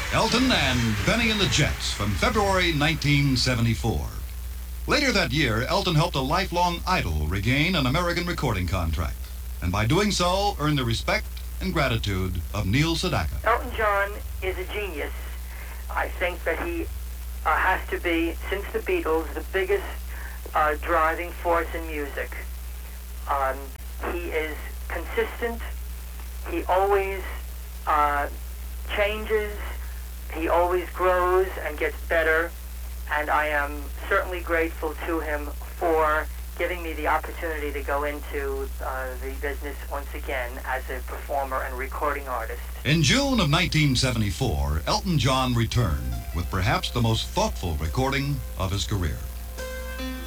Elton and Benny and the Jets from February 1974. Later that year, Elton helped a lifelong idol regain an American recording contract, and by doing so, earned the respect and gratitude of Neil Sedaka. Elton John is a genius. I think that he has to be, since the Beatles, the biggest driving force in music. He is consistent. He always changes. He always grows and gets better, and I am certainly grateful to him for giving me the opportunity to go into the business once again as a performer and recording artist. In June of 1974, Elton John returned with perhaps the most thoughtful recording of his career.